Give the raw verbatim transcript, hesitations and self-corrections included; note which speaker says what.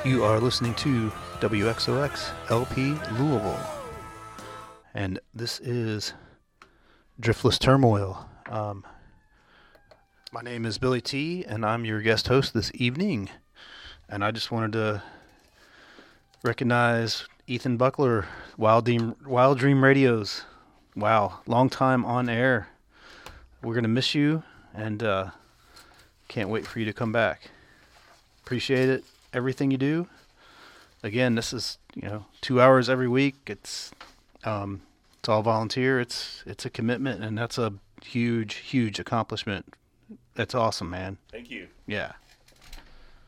Speaker 1: You are listening to W X O X L P Louisville, and this is Driftless Turmoil. Um, my name is Billy T, and I'm your guest host this evening. And I just wanted to recognize Ethan Buckler, Wild Dream, Wild Dream Radios. Wow, long time on air. We're going to miss you, and uh, can't wait for you to come back. Appreciate it, everything you do. Again, this is, you know, two hours every week. It's um, it's all volunteer. It's it's a commitment, and that's a huge, huge accomplishment. That's awesome, man.
Speaker 2: Thank you.
Speaker 1: Yeah.